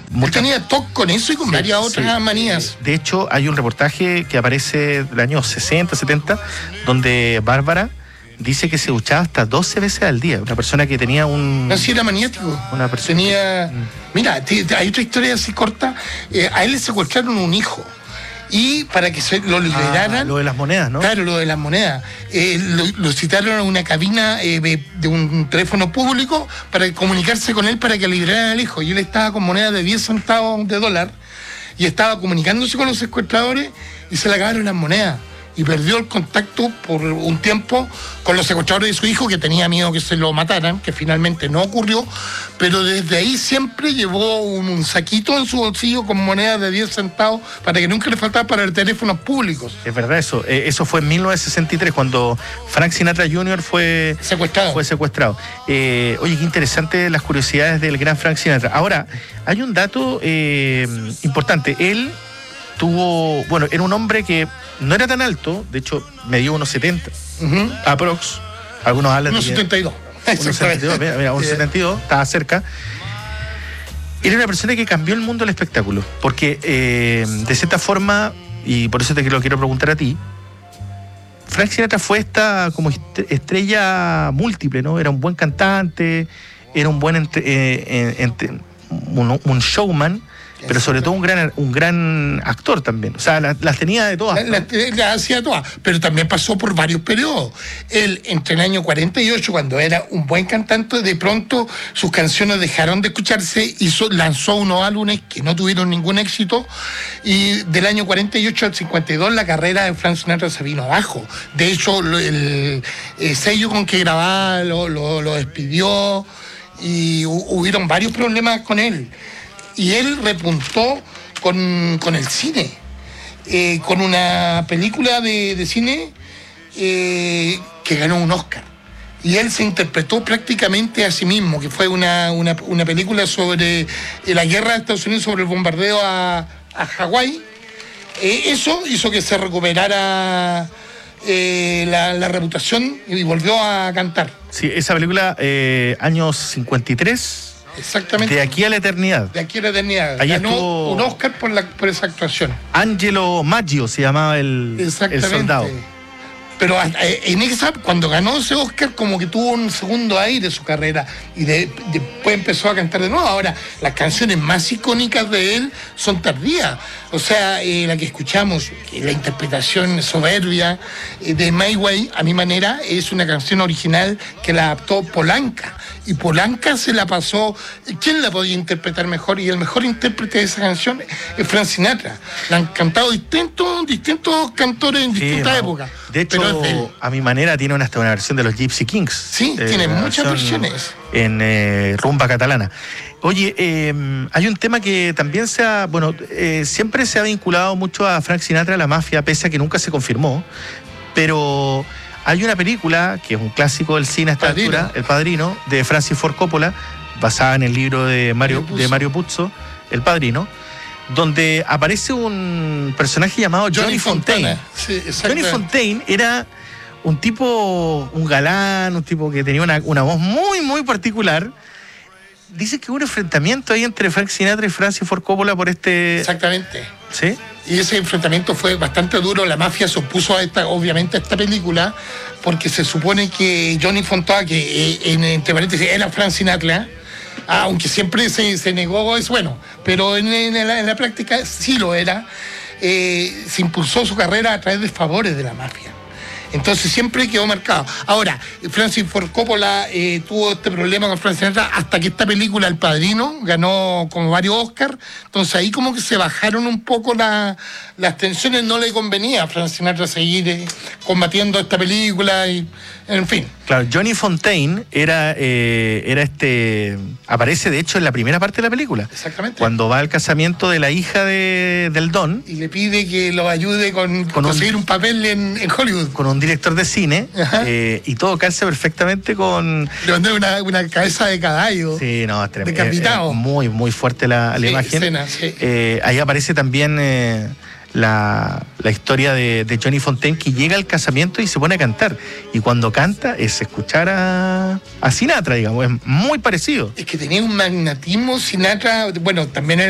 Él tenía TOC con eso y con varias otras manías. De hecho, hay un reportaje que aparece del año 60, 70, donde Bárbara dice que se duchaba hasta 12 veces al día. Una persona que tenía un... No, sí, era maniático. Una persona tenía... Mira, hay otra historia así corta. A él le secuestraron un hijo. Y para que lo liberaran... lo de las monedas, ¿no? Claro, lo de las monedas. Lo citaron a una cabina de un teléfono público para comunicarse con él para que liberaran al hijo. Y él estaba con monedas de 10 centavos de dólar y estaba comunicándose con los secuestradores y se le acabaron las monedas. Y perdió el contacto por un tiempo con los secuestradores de su hijo, que tenía miedo que se lo mataran, que finalmente no ocurrió, pero desde ahí siempre llevó un saquito en su bolsillo con monedas de 10 centavos para que nunca le faltara para los teléfonos públicos. Es verdad eso. Eso fue en 1963, cuando Frank Sinatra Jr. fue secuestrado. Oye, qué interesante las curiosidades del gran Frank Sinatra. Ahora, hay un dato importante. Él era un hombre que no era tan alto, de hecho medía unos 70, aprox, algunos hablan de 1,72. 1,72, estaba cerca. Era una persona que cambió el mundo del espectáculo, porque de cierta forma, y por eso te lo quiero preguntar a ti, Frank Sinatra fue esta como estrella múltiple, ¿no? Era un buen cantante, era un buen un showman, pero sobre todo un gran actor también. O sea, las tenía de todas. Las hacía todas, pero también pasó por varios periodos. Él, entre el año 48, cuando era un buen cantante, de pronto sus canciones dejaron de escucharse y lanzó unos álbumes que no tuvieron ningún éxito, y del año 48 al 52 la carrera de Frank Sinatra se vino abajo. De hecho, el sello con que grababa lo despidió y hubieron varios problemas con él. Y él repuntó con el cine, con una película de cine que ganó un Oscar. Y él se interpretó prácticamente a sí mismo, que fue una película sobre la guerra de Estados Unidos, sobre el bombardeo a Hawái. Eso hizo que se recuperara la reputación y volvió a cantar. Sí, esa película, años 53... Exactamente. De aquí a la eternidad. De aquí a la eternidad. Ahí ganó un Oscar por esa actuación. Angelo Maggio se llamaba el soldado. Pero en esa, cuando ganó ese Oscar, como que tuvo un segundo aire su carrera y después empezó a cantar de nuevo. Ahora, las canciones más icónicas de él son tardías. O sea, la que escuchamos, la interpretación soberbia de My Way, a mi manera, es una canción original que la adaptó Polanca. Y Polanca se la pasó. ¿Quién la podía interpretar mejor? Y el mejor intérprete de esa canción es Frank Sinatra. La han cantado distintos cantores en distintas épocas. De hecho, a mi manera tiene hasta una versión de los Gypsy Kings. Sí, tiene muchas versiones. En rumba catalana. Oye, hay un tema que también siempre se ha vinculado mucho a Frank Sinatra, a la mafia, pese a que nunca se confirmó, pero hay una película que es un clásico del cine a esta altura, El Padrino, de Francis Ford Coppola, basada en el libro de Mario Puzo, El Padrino, donde aparece un personaje llamado Johnny Fontane. Sí, Johnny Fontane era un galán, un tipo que tenía una voz muy, muy particular. Dice que hubo un enfrentamiento ahí entre Frank Sinatra y Francis Ford Coppola por Exactamente. ¿Sí? Y ese enfrentamiento fue bastante duro. La mafia se opuso obviamente a esta película, porque se supone que Johnny Fontane, que entre paréntesis era Frank Sinatra, aunque siempre se negó eso, pero en la práctica sí lo era, se impulsó su carrera a través de favores de la mafia. Entonces siempre quedó marcado. Ahora, Francis Ford Coppola tuvo este problema con Frank Sinatra hasta que esta película, El Padrino, ganó como varios Oscars. Entonces ahí como que se bajaron un poco las tensiones. No le convenía a Frank Sinatra seguir combatiendo esta película y en fin. Claro, Johnny Fontane era aparece de hecho en la primera parte de la película. Exactamente. Cuando va al casamiento de la hija del Don. Y le pide que lo ayude con conseguir un papel en Hollywood. Con un director de cine. Y todo calza perfectamente con... Le mandé una cabeza de caballo. Sí, no, es tremendo. Decapitado. Muy, muy fuerte la imagen. Escena, sí. Ahí aparece también... La historia de Johnny Fontane, que llega al casamiento y se pone a cantar, y cuando canta es escuchar a Sinatra, digamos, es muy parecido. Es que tenía un magnetismo Sinatra, también